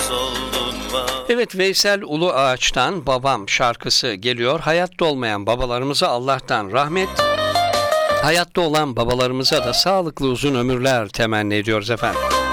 Evet, Veysel Ulu Ağaç'tan Babam şarkısı geliyor. Hayatta olmayan babalarımıza Allah'tan rahmet, hayatta olan babalarımıza da sağlıklı uzun ömürler temenni ediyoruz efendim.